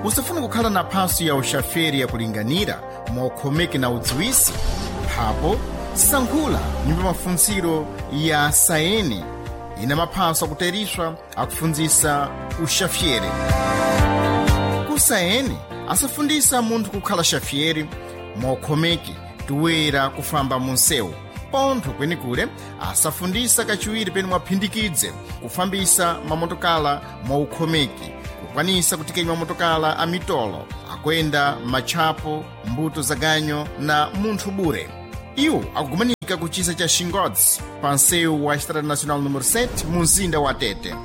usafuna kukhala na phaso ya uxaferi ya kulinganira mokhomeke na udziwisi? Hapo sankhula nyumba mafunziro ya saeni ina maphaso akuteriswa akufunzisa uxafyeri. Ku saeni asafundisa munthu kukhala xafyeri mokhomeke tuwera kufamba munsewu. Pontho kwenikule asafundisa kachiwiri pene mwaphindikidze kufambisa mamotokala mwaukhomeki, kukwanisa kutikenya mamotokala a mitolo akwenda matchapo, mbuto za ganyo na munthu bure. Iwo akugumanika ku chisa cha Xingodzi pa nsewu wa Estrada Nacional número 7 mu mzinda wa Tete.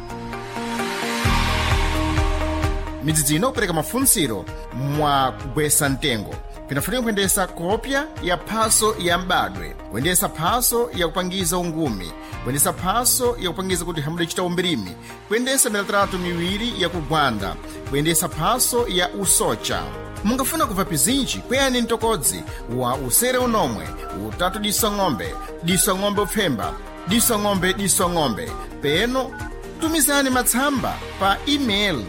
Midzidzi ino kupereka mafunziro mwa kugwesa ntengo pinafunika kuyendesa kopya ya phaso ya mbadwe, kuyendesa phaso ya kupangiza ungumi, kuyendesa phaso ya kupangiza kuti hamude chita umbirimi, kuyendesa milatrato miwiri ya kugwanda, kuyendesa phaso ya usocha. Mungafuna kuva pizinji kweyani ntokodzi wa usere unomwe utatu diso ng'ombe upfemba, diso ng'ombe peno tumizani matsamba pa email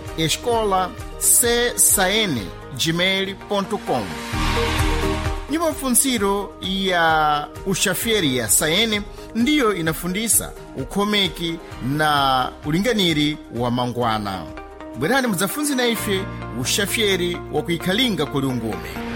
escola.csaene@gmail.com. Nyumba mafunziro ya uxafyeri ya saeni ndiyo inafundisa ukhomeki na ulinganiri wa mangwana. Bwerani mudzafunzi na ife uxafyeri wa kuikhalinga kuli ungumi.